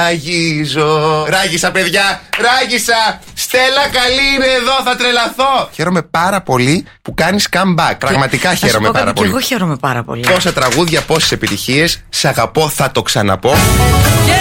ράγιζω. Ράγισα, παιδιά, ράγισα. Στέλλα, καλή είναι εδώ, θα τρελαθώ. Χαίρομαι πάρα πολύ που κάνεις comeback. Πραγματικά χαίρομαι πάρα πολύ. Και εγώ χαίρομαι πάρα πολύ. Πόσα τραγούδια, πόσες επιτυχίες. Σ' αγαπώ, θα το ξαναπώ.